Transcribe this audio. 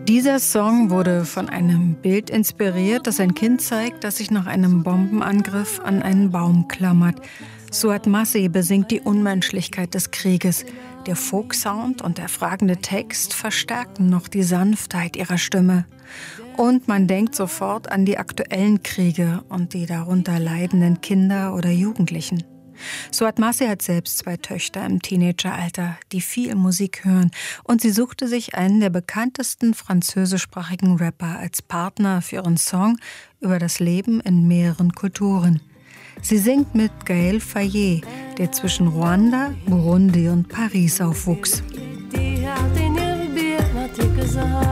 Dieser Song wurde von einem Bild inspiriert, das ein Kind zeigt, das sich nach einem Bombenangriff an einen Baum klammert. Suad Masih besingt die Unmenschlichkeit des Krieges. Der Folksound und der fragende Text verstärken noch die Sanftheit ihrer Stimme. Und man denkt sofort an die aktuellen Kriege und die darunter leidenden Kinder oder Jugendlichen. Suad Masih hat selbst 2 Töchter im Teenageralter, die viel Musik hören, und sie suchte sich einen der bekanntesten französischsprachigen Rapper als Partner für ihren Song über das Leben in mehreren Kulturen. Sie singt mit Gaël Faye, der zwischen Ruanda, Burundi und Paris aufwuchs.